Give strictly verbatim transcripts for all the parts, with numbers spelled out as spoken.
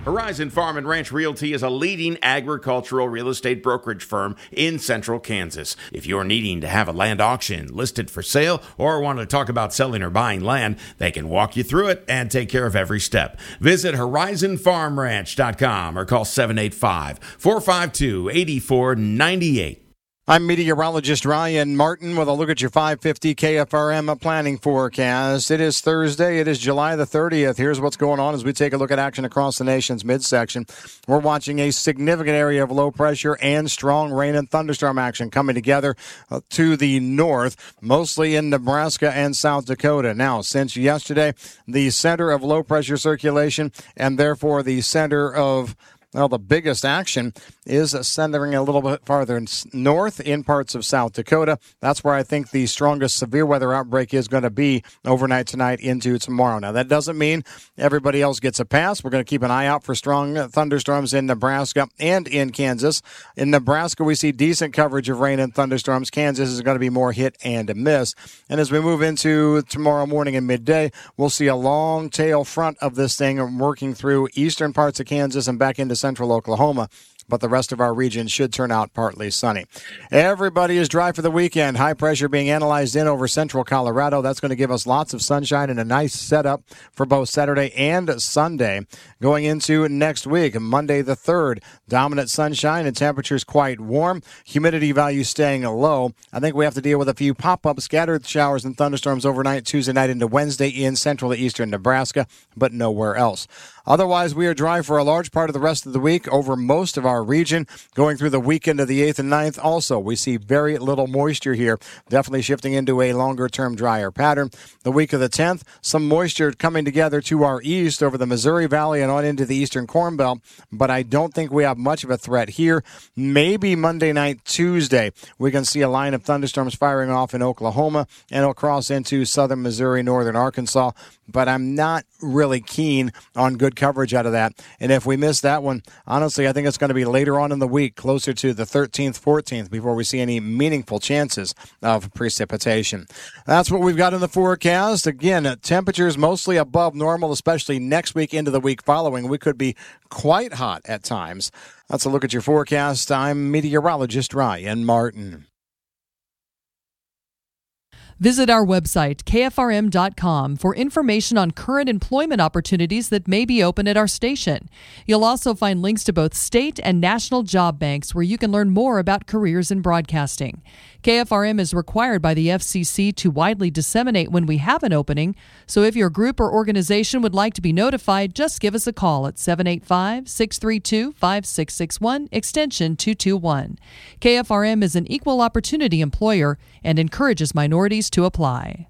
Horizon Farm and Ranch Realty is a leading agricultural real estate brokerage firm in central Kansas. If you're needing to have a land auction listed for sale or want to talk about selling or buying land, they can walk you through it and take care of every step. Visit horizon farm ranch dot com or call seven eight five, four five two, eight four nine eight. I'm meteorologist Ryan Martin with a look at your five fifty K F R M planning forecast. It is Thursday. It is July the thirtieth. Here's what's going on as we take a look at action across the nation's midsection. We're watching a significant area of low pressure and strong rain and thunderstorm action coming together uh, to the north, mostly in Nebraska and South Dakota. Now, since yesterday, the center of low pressure circulation and therefore the center of Well, the biggest action is centering a little bit farther north in parts of South Dakota. That's where I think the strongest severe weather outbreak is going to be overnight tonight into tomorrow. Now, that doesn't mean everybody else gets a pass. We're going to keep an eye out for strong thunderstorms in Nebraska and in Kansas. In Nebraska, we see decent coverage of rain and thunderstorms. Kansas is going to be more hit and miss. And as we move into tomorrow morning and midday, we'll see a long tail front of this thing working through eastern parts of Kansas and back into central Oklahoma, but the rest of our region should turn out partly sunny. Everybody is dry for the weekend. High pressure being analyzed in over central Colorado. That's going to give us lots of sunshine and a nice setup for both Saturday and Sunday. Going into next week, Monday the third, dominant sunshine and temperatures quite warm. Humidity value staying low. I think we have to deal with a few pop-up scattered showers and thunderstorms overnight, Tuesday night into Wednesday in central to eastern Nebraska, but nowhere else. Otherwise, we are dry for a large part of the rest of the week over most of our region. Going through the weekend of the eighth and ninth, also, we see very little moisture here, definitely shifting into a longer-term drier pattern. The week of the tenth, some moisture coming together to our east over the Missouri Valley and on into the eastern Corn Belt, but I don't think we have much of a threat here. Maybe Monday night, Tuesday, we can see a line of thunderstorms firing off in Oklahoma and it'll cross into southern Missouri, northern Arkansas, but I'm not really keen on good coverage out of that. And if we miss that one, honestly, I think it's going to be later on in the week, closer to the thirteenth, fourteenth, before we see any meaningful chances of precipitation. That's what we've got in the forecast. Again, temperatures mostly above normal, especially next week into the week following. We could be quite hot at times. That's a look at your forecast. I'm meteorologist Ryan Martin. Visit our website, K F R M dot com, for information on current employment opportunities that may be open at our station. You'll also find links to both state and national job banks where you can learn more about careers in broadcasting. K F R M is required by the F C C to widely disseminate when we have an opening, so if your group or organization would like to be notified, just give us a call at seven eight five, six three two, five six six one, extension two two one. K F R M is an equal opportunity employer and encourages minorities to apply.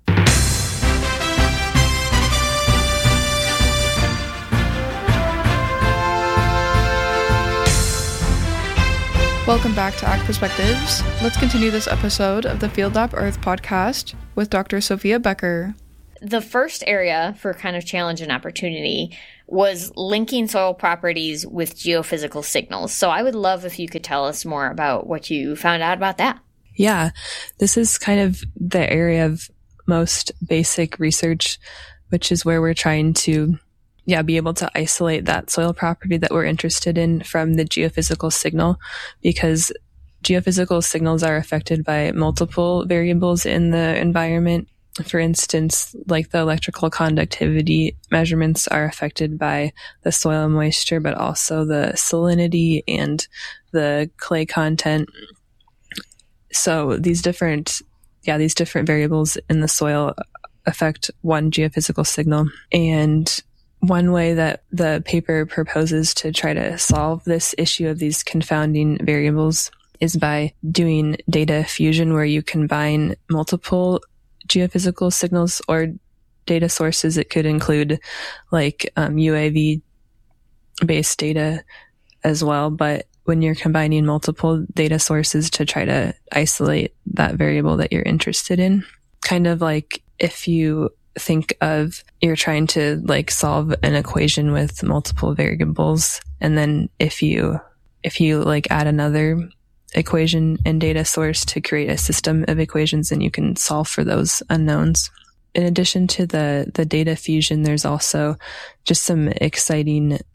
Welcome back to Ag Perspectives. Let's continue this episode of the Field Lab Earth podcast with Doctor Sophia Becker. The first area for kind of challenge and opportunity was linking soil properties with geophysical signals. So I would love if you could tell us more about what you found out about that. Yeah, this is kind of the area of most basic research, which is where we're trying to, yeah, be able to isolate that soil property that we're interested in from the geophysical signal, because geophysical signals are affected by multiple variables in the environment. For instance, like the electrical conductivity measurements are affected by the soil moisture, but also the salinity and the clay content. So these different, yeah, these different variables in the soil affect one geophysical signal. And one way that the paper proposes to try to solve this issue of these confounding variables is by doing data fusion, where you combine multiple geophysical signals or data sources. It could include like um, U A V based data as well, but when you're combining multiple data sources to try to isolate that variable that you're interested in, kind of like if you think of you're trying to like solve an equation with multiple variables, and then if you if you like add another equation and data source to create a system of equations, and you can solve for those unknowns. In addition to the the data fusion, there's also just some exciting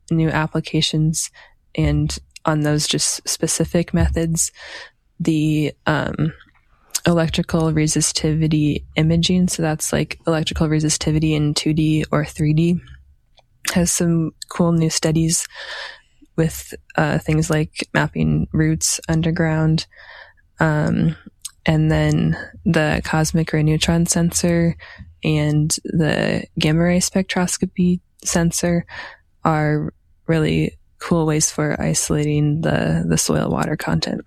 new applications, and on those just specific methods, the um, electrical resistivity imaging, so that's like electrical resistivity in two D or three D, has some cool new studies with uh, things like mapping roots underground, um, and then the cosmic ray neutron sensor and the gamma ray spectroscopy sensor are really cool ways for isolating the, the soil water content.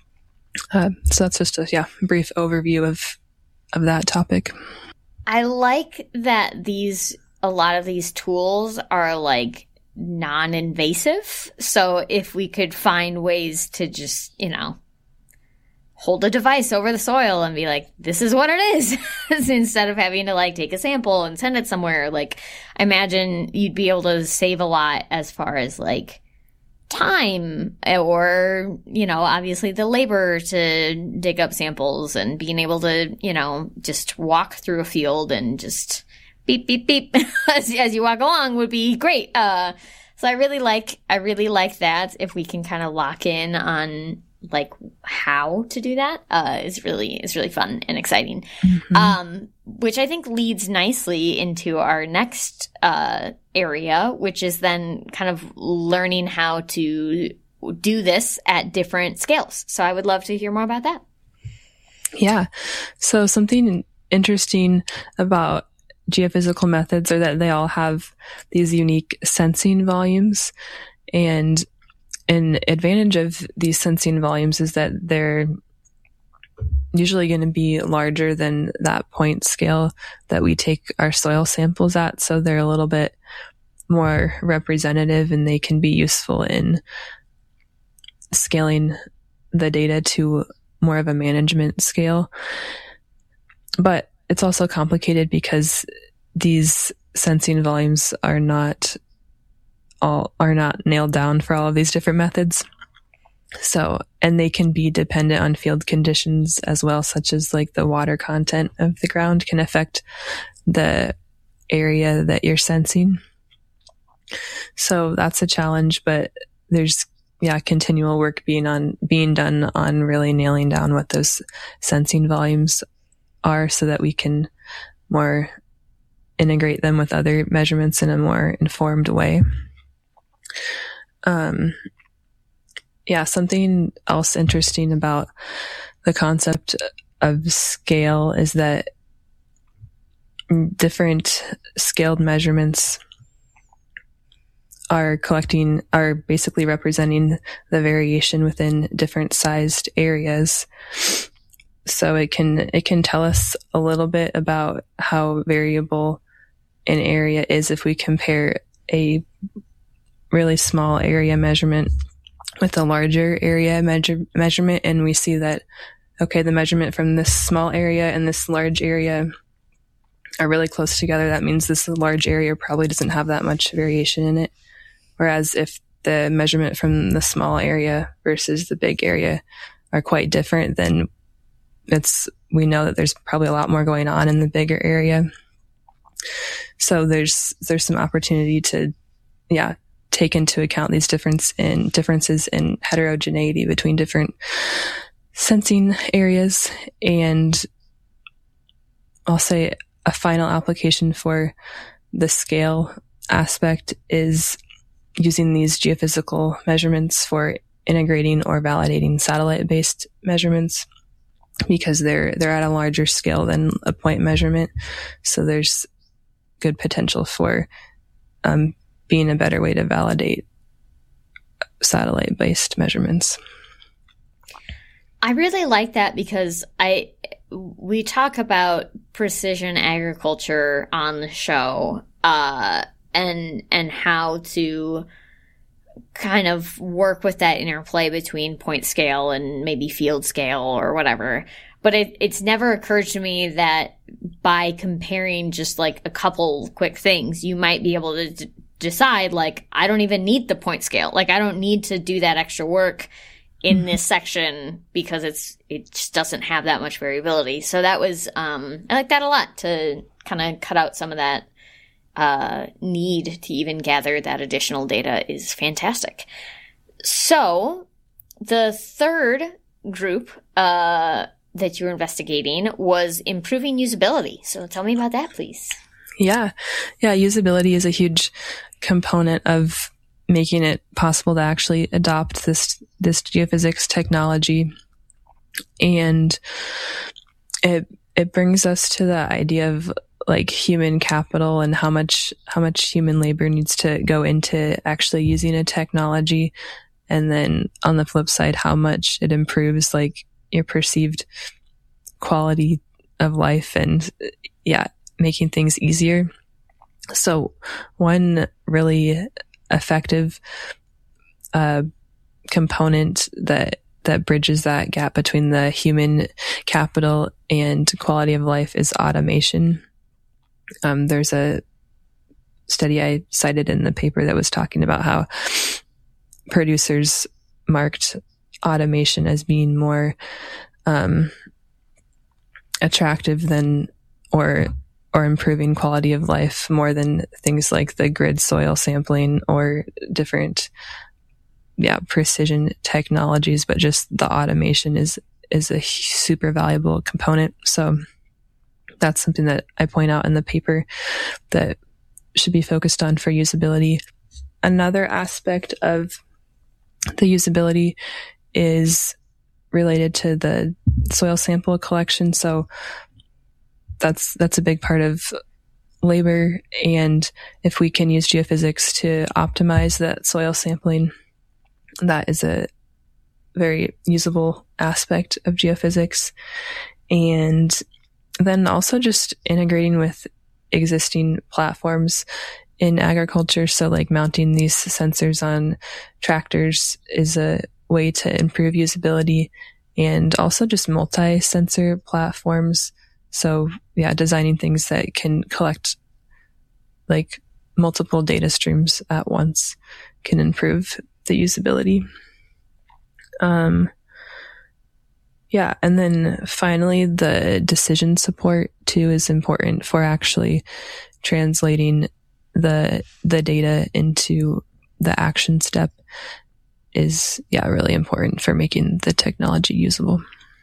Uh, so that's just a yeah brief overview of of that topic. I like that these a lot of these tools are like non-invasive. So if we could find ways to just, you know, hold a device over the soil and be like, this is what it is, instead of having to like take a sample and send it somewhere. Like, I imagine you'd be able to save a lot as far as like time or, you know, obviously the labor to dig up samples and being able to, you know, just walk through a field and just beep, beep, beep as, as you walk along would be great. Uh, so I really like, I really like that. If we can kind of lock in on like how to do that, uh, is really, is really fun and exciting. Mm-hmm. Um, which I think leads nicely into our next, uh, area, which is then kind of learning how to do this at different scales. So I would love to hear more about that. Yeah. So something interesting about geophysical methods are that they all have these unique sensing volumes, and an advantage of these sensing volumes is that they're usually going to be larger than that point scale that we take our soil samples at. So they're a little bit more representative, and they can be useful in scaling the data to more of a management scale. But it's also complicated because these sensing volumes are not all are not nailed down for all of these different methods. So, and they can be dependent on field conditions as well, such as like the water content of the ground can affect the area that you're sensing. So that's a challenge, but there's, yeah, continual work being on, being done on really nailing down what those sensing volumes are so that we can more integrate them with other measurements in a more informed way. Um, yeah, something else interesting about the concept of scale is that different scaled measurements are collecting, are basically representing the variation within different sized areas. So it can, it can tell us a little bit about how variable an area is if we compare a really small area measurement with a larger area measure, measurement, and we see that, okay, the measurement from this small area and this large area are really close together. That means this large area probably doesn't have that much variation in it. Whereas if the measurement from the small area versus the big area are quite different, then it's, we know that there's probably a lot more going on in the bigger area. So there's, there's some opportunity to, yeah, take into account these difference in differences in heterogeneity between different sensing areas. And I'll say a final application for the scale aspect is using these geophysical measurements for integrating or validating satellite-based measurements, because they're they're at a larger scale than a point measurement. So there's good potential for um, being a better way to validate satellite-based measurements. I really like that because I we talk about precision agriculture on the show, uh, and and how to kind of work with that interplay between point scale and maybe field scale or whatever. But it, it's never occurred to me that by comparing just like a couple quick things, you might be able to d- decide, like, I don't even need the point scale. Like, I don't need to do that extra work in this section because it's it just doesn't have that much variability. So that was, um, I like that a lot, to kind of cut out some of that uh, need to even gather that additional data is fantastic. So the third group uh, that you were investigating was improving usability. So tell me about that, please. Yeah. Yeah. Usability is a huge component of making it possible to actually adopt this, this geophysics technology. And it, it brings us to the idea of like human capital and how much, how much human labor needs to go into actually using a technology. And then on the flip side, how much it improves like your perceived quality of life and yeah, making things easier. So one really effective uh, component that that bridges that gap between the human capital and quality of life is automation. Um, there's a study I cited in the paper that was talking about how producers marked automation as being more um, attractive than or or improving quality of life more than things like the grid soil sampling or different yeah precision technologies, but just the automation is is a super valuable component. So that's something that I point out in the paper that should be focused on for usability. Another aspect of the usability is related to the soil sample collection. So that's that's a big part of labor. And if we can use geophysics to optimize that soil sampling, that is a very usable aspect of geophysics. And then also just integrating with existing platforms in agriculture. So like mounting these sensors on tractors is a way to improve usability, and also just multi-sensor platforms. So yeah, designing things that can collect like multiple data streams at once can improve the usability. Um, yeah. And then finally, the decision support too is important for actually translating the, the data into the action step is, yeah, really important for making the technology usable.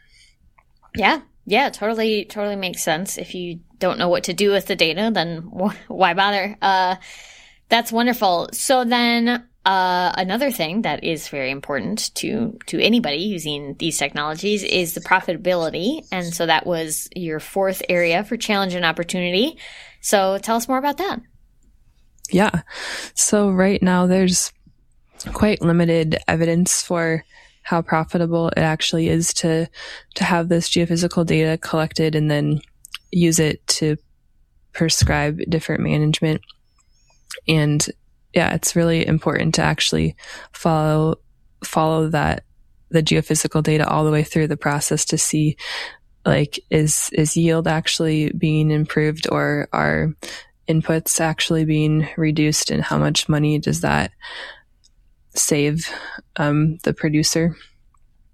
Yeah. Yeah, totally, totally makes sense. If you don't know what to do with the data, then wh- why bother? Uh, that's wonderful. So then uh, another thing that is very important to, to anybody using these technologies is the profitability. And so that was your fourth area for challenge and opportunity. So tell us more about that. Yeah. So right now there's quite limited evidence for how profitable it actually is to to have this geophysical data collected and then use it to prescribe different management. And yeah, it's really important to actually follow follow that the geophysical data all the way through the process to see like is is yield actually being improved, or are inputs actually being reduced, and how much money does that save um, the producer.